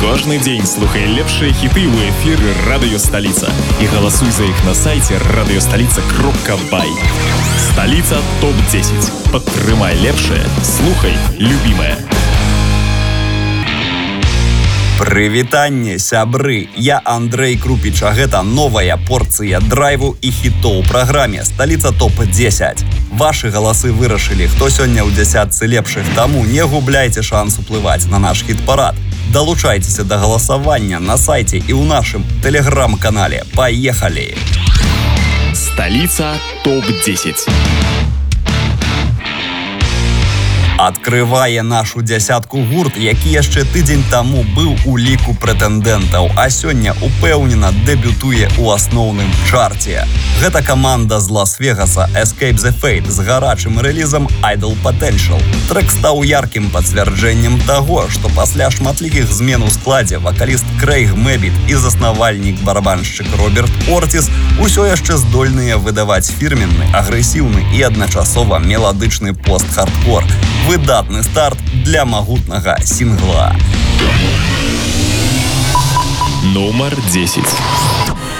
Кожны дзень слухай лепшыя хіты ў эфіры радыёсталіца і галасуй за іх на сайце радыёсталіца.бай. Сталіца ТОП-10. Падтрымай лепшае, слухай любімае. Прывітанне, сябры! Я Андрэй Крупіч, а гэта новая порцыя драйву і хітоў у праграме «Сталіца ТОП-10». Вашы галасы вырашылі, хто сёння ў дзясятцы лепшых, таму не губляйце шанс уплываць на наш хіт-парад. Далучайцеся да галасавання на сайце і ў нашым тэлеграм-канале. Паехалі! Сталіца ТОП-10. Адкрывае нашу дзясятку гурт, які яшчэ тыдзень таму быў у ліку прэтэндэнтаў, а сёння упэўнена дэбютуе ў асноўным чарце. Гэта каманда з Лас-Вегаса Escape the Fate з гарачым рэлізам Idle Potential. Трэк стаў яркім пацвярджэннем таго, што пасля шматлікіх змен у складзе вакаліст Крэйг Мэббіт і заснавальнік барабаншчык Роберт Ортіс усё яшчэ здольныя выдаваць фірменны, агрэсіўны і адначасова меладычны пост-хардкор. Выдатны старт для магутнага сінгла. Нумар 10.